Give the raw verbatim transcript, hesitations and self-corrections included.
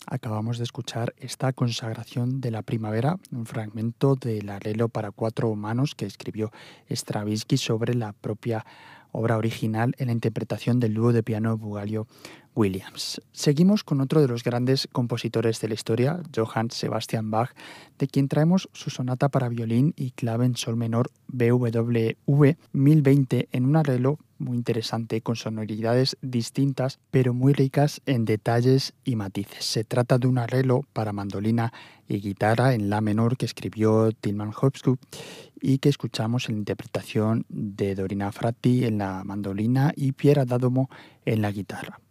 Acabamos de escuchar esta consagración de la primavera, un fragmento del arreglo para cuatro manos que escribió Stravinsky sobre la propia obra original en la interpretación del dúo de piano Bugalio Williams. Seguimos con otro de los grandes compositores de la historia, Johann Sebastian Bach, de quien traemos su sonata para violín y clave en sol menor B W V mil veinte en un arreglo muy interesante con sonoridades distintas pero muy ricas en detalles y matices. Se trata de un arreglo para mandolina y guitarra en la menor que escribió Tilman Hopsku y que escuchamos en la interpretación de Dorina Fratti en la mandolina y Pier Adamomo en la guitarra.